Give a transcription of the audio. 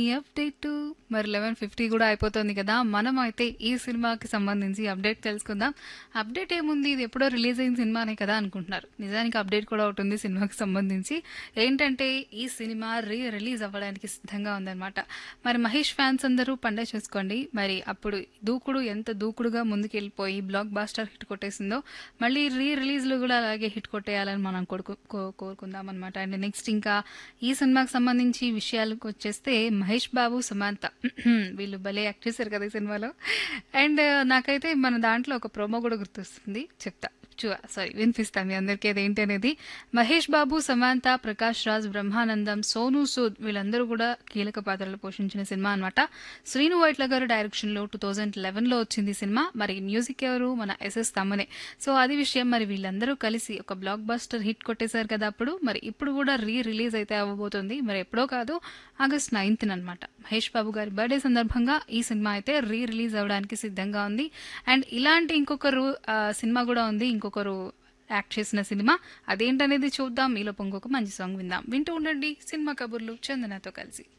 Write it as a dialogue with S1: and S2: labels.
S1: Update మరి 11:50 కూడా అయిపోతుంది కదా. మనం అయితే ఈ సినిమాకి సంబంధించి అప్డేట్ తెలుసుకుందాం. అప్డేట్ ఏముంది, ఇది ఎప్పుడో రిలీజ్ అయిన సినిమానే కదా అనుకుంటున్నారు. నిజానికి అప్డేట్ కూడా ఒకటి ఉంది సినిమాకి సంబంధించి. ఏంటంటే ఈ సినిమా రిలీజ్ అవ్వడానికి సిద్ధంగా ఉందన్నమాట. మరి మహేష్ ఫ్యాన్స్ అందరూ పండగ చేసుకోండి. మరి అప్పుడు దూకుడు ఎంత దూకుడుగా ముందుకెళ్ళిపోయి బ్లాక్ బాస్టర్ హిట్ కొట్టేసిందో, మళ్ళీ రిలీజ్లో కూడా అలాగే హిట్ కొట్టేయాలని మనం కోరుకుందాం అనమాట. అండ్ నెక్స్ట్ ఇంకా ఈ సినిమాకి సంబంధించి విషయాలకు వచ్చేస్తే మహేష్ బాబు, సమాంత వీళ్ళు భలే యాక్ట్ చేశారు కదా ఈ సినిమాలో. అండ్ నాకైతే మన దాంట్లో ఒక ప్రోమో కూడా గుర్తొస్తుంది, చెప్తా. వినిపిస్తాను మీ అందరికీ అదేంటి అనేది. మహేష్ బాబు, సమాంత, ప్రకాష్ రాజ్, బ్రహ్మానందం, సోను సూద్ వీళ్ళందరూ కూడా కీలక పాత్రలు పోషించిన సినిమా అనమాట. శ్రీను వైట్ల గారు డైరెక్షన్లో 2011లో వచ్చింది ఈ సినిమా. మరి మ్యూజిక్ ఎవరు, మన ఎస్ఎస్ తమ్మనే. సో అది విషయం. మరి వీళ్ళందరూ కలిసి ఒక బ్లాక్ బస్టర్ హిట్ కొట్టేశారు కదా అప్పుడు. మరి ఇప్పుడు కూడా రిలీజ్ అయితే అవ్వబోతుంది. మరి ఎప్పుడో కాదు, ఆగస్ట్ 9th అనమాట. మహేష్ బాబు గారి బర్త్డే సందర్భంగా ఈ సినిమా అయితే రిలీజ్ అవ్వడానికి సిద్ధంగా ఉంది. అండ్ ఇలాంటి ఇంకొకరు సినిమా కూడా ఉంది, ఇంకొకరు యాక్ట్ చేసిన సినిమా. అదేంటనేది చూద్దాం. మీలో ఇంకొక మంచి సాంగ్ విందాం. వింటూ ఉండండి సినిమా కబుర్లు చందనతో కలిసి.